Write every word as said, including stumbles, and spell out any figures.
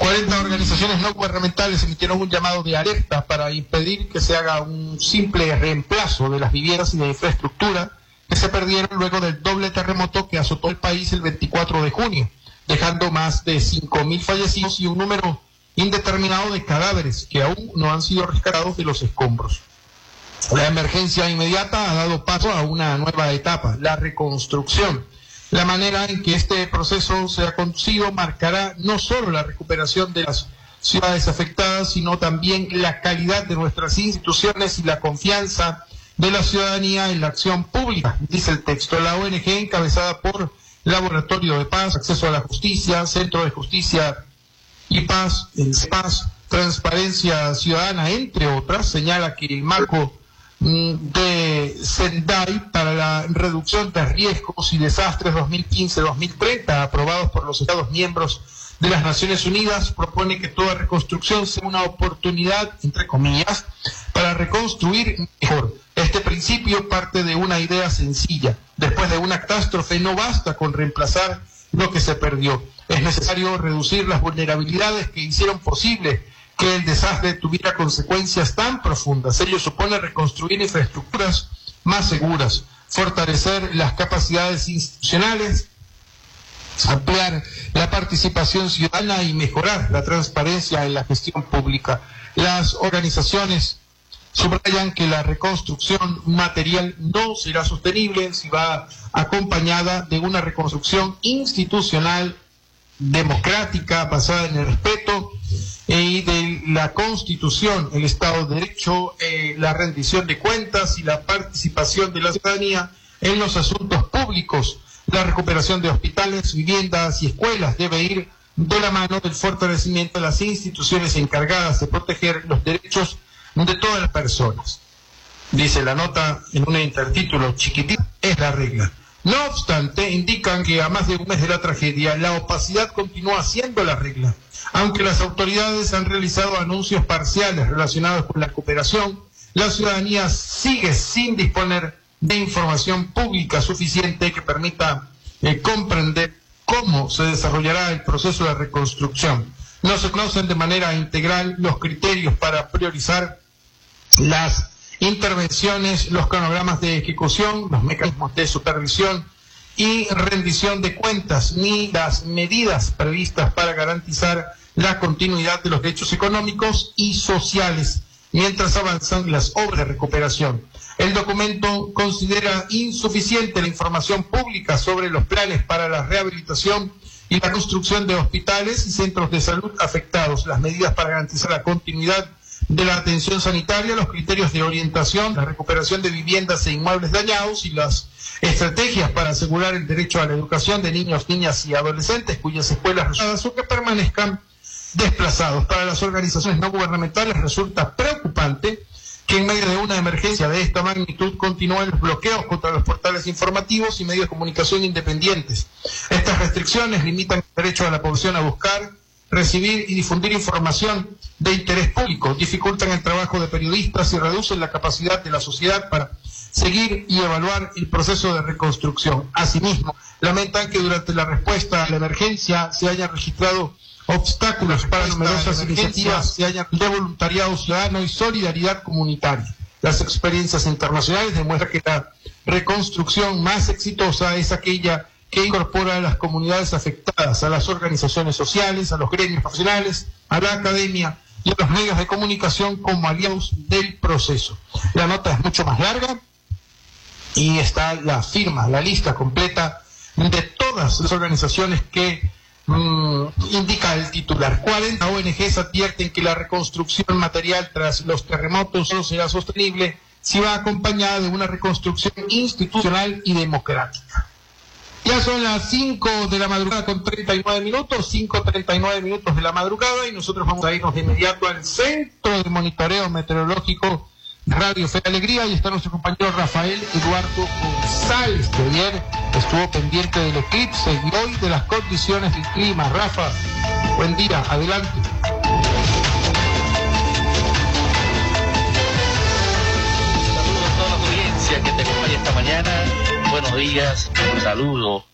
cuarenta organizaciones no gubernamentales emitieron un llamado de alerta para impedir que se haga un simple reemplazo de las viviendas y de infraestructura que se perdieron luego del doble terremoto que azotó el país el veinticuatro de junio, dejando más de cinco mil fallecidos y un número indeterminado de cadáveres que aún no han sido rescatados de los escombros. La emergencia inmediata ha dado paso a una nueva etapa, la reconstrucción. La manera en que este proceso se ha conducido marcará no solo la recuperación de las ciudades afectadas, sino también la calidad de nuestras instituciones y la confianza de la ciudadanía en la acción pública, dice el texto. La O N G, encabezada por Laboratorio de Paz, Acceso a la Justicia, Centro de Justicia y Paz, el C E P A S, Transparencia Ciudadana, entre otras, señala que el marco de Sendai para la reducción de riesgos y desastres dos mil quince a dos mil treinta, aprobados por los Estados miembros de las Naciones Unidas, propone que toda reconstrucción sea una oportunidad, entre comillas, para reconstruir mejor. Este principio parte de una idea sencilla. Después de una catástrofe no basta con reemplazar lo que se perdió. Es necesario reducir las vulnerabilidades que hicieron posible que el desastre tuviera consecuencias tan profundas. Ello supone reconstruir infraestructuras más seguras, fortalecer las capacidades institucionales, ampliar la participación ciudadana y mejorar la transparencia en la gestión pública. Las organizaciones subrayan que la reconstrucción material no será sostenible si va acompañada de una reconstrucción institucional democrática basada en el respeto y de la Constitución, el Estado de Derecho, eh, la rendición de cuentas y la participación de la ciudadanía en los asuntos públicos. La recuperación de hospitales, viviendas y escuelas debe ir de la mano del fortalecimiento de las instituciones encargadas de proteger los derechos de todas las personas. Dice la nota en un intertítulo chiquitito, es la regla. No obstante, indican que a más de un mes de la tragedia, la opacidad continúa siendo la regla. Aunque las autoridades han realizado anuncios parciales relacionados con la recuperación, la ciudadanía sigue sin disponer de información pública suficiente que permita eh, comprender cómo se desarrollará el proceso de reconstrucción. No se conocen de manera integral los criterios para priorizar las intervenciones, los cronogramas de ejecución, los mecanismos de supervisión y rendición de cuentas, ni las medidas previstas para garantizar la continuidad de los derechos económicos y sociales mientras avanzan las obras de recuperación. El documento considera insuficiente la información pública sobre los planes para la rehabilitación y la construcción de hospitales y centros de salud afectados, las medidas para garantizar la continuidad de la atención sanitaria, los criterios de orientación, la recuperación de viviendas e inmuebles dañados y las estrategias para asegurar el derecho a la educación de niños, niñas y adolescentes cuyas escuelas resultadas o que permanezcan desplazados. Para las organizaciones no gubernamentales resulta preocupante que en medio de una emergencia de esta magnitud continúen los bloqueos contra los portales informativos y medios de comunicación independientes. Estas restricciones limitan el derecho de la población a buscar, recibir y difundir información de interés público, dificultan el trabajo de periodistas y reducen la capacidad de la sociedad para seguir y evaluar el proceso de reconstrucción. Asimismo, lamentan que durante la respuesta a la emergencia se hayan registrado obstáculos para numerosas iniciativas de voluntariado ciudadano y solidaridad comunitaria. Las experiencias internacionales demuestran que la reconstrucción más exitosa es aquella que incorpora a las comunidades afectadas, a las organizaciones sociales, a los gremios profesionales, a la academia y a los medios de comunicación como aliados del proceso. La nota es mucho más larga y está la firma, la lista completa de todas las organizaciones que mmm, indica el titular. cuarenta O N Ges advierten que la reconstrucción material tras los terremotos no será sostenible si va acompañada de una reconstrucción institucional y democrática. Ya son las cinco de la madrugada con treinta y nueve minutos, cinco treinta y nueve minutos de la madrugada, y nosotros vamos a irnos de inmediato al Centro de Monitoreo Meteorológico Radio Fe y Alegría, y está nuestro compañero Rafael Eduardo González, que ayer estuvo pendiente del eclipse y hoy de las condiciones del clima. Rafa, buen día, adelante. Saludos a toda la audiencia que te acompaña esta mañana. Buenos días, un saludo